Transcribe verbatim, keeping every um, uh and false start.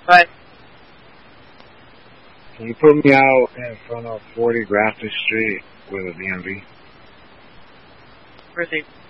Right. Can you put me out in front of forty Grafton Street with a D M V? Proceed.